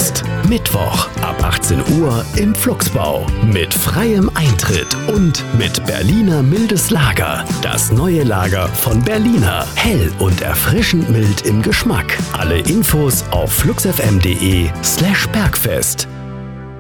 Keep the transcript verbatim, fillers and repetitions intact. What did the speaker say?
Bergfest. Mittwoch ab achtzehn Uhr im Flugsbau. Mit freiem Eintritt und mit Berliner mildes Lager. Das neue Lager von Berliner. Hell und erfrischend mild im Geschmack. Alle Infos auf fluxfm.de slash Bergfest.